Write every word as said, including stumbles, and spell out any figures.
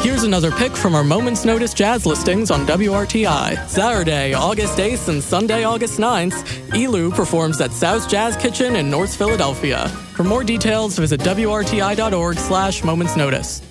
Here's another pick from our Moment's Notice jazz listings on W R T I. Saturday, August eighth and Sunday, August ninth, Elu performs at South Jazz Kitchen in North Philadelphia. For more details, visit W R T I dot org slash Moment's Notice.